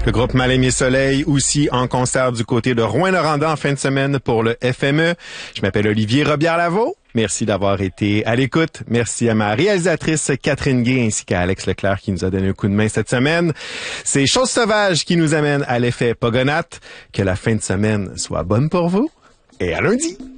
Le groupe Mal-Aimé Soleil aussi en concert du côté de Rouyn-Noranda en fin de semaine pour le FME. Je m'appelle Olivier Robillard-Lavaux. Merci d'avoir été à l'écoute. Merci à ma réalisatrice Catherine Gay ainsi qu'à Alex Leclerc qui nous a donné un coup de main cette semaine. C'est Choses sauvages qui nous amène à l'effet Pogonat. Que la fin de semaine soit bonne pour vous et à lundi.